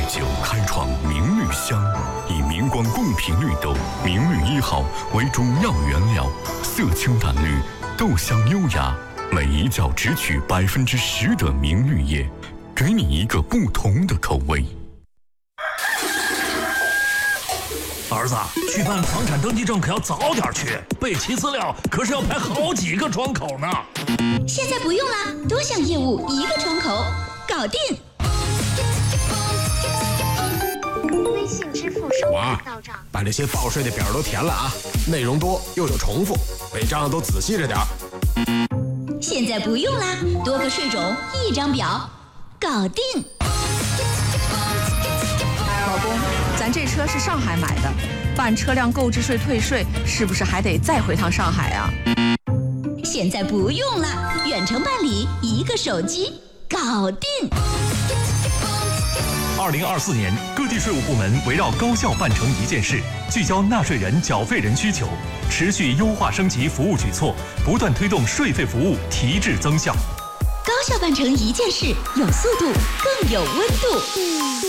9开创明绿香，以明光贡品绿豆明绿1号为主要原料，色清淡绿，豆香优雅，每一角只取10%的明绿叶，给你一个不同的口味。 儿子，去办房产登记证可要早点去，备齐资料可是要排好几个窗口呢。 现在不用啦，多项业务一个窗口，搞定。 微信支付收款到账。 把这些报税的表都填了啊，内容多又有重复，违章都仔细着点。 现在不用啦，多个税种一张表，搞定。 老公，咱这车是上海买的，办车辆购置税退税是不是还得再回趟上海啊？ 现在不用了，远程办理，一个手机，搞定。 2024年，各地税务部门围绕高效办成一件事，聚焦纳税人、缴费人需求，持续优化升级服务举措，不断推动税费服务提质增效。 高效办成一件事，有速度，更有温度。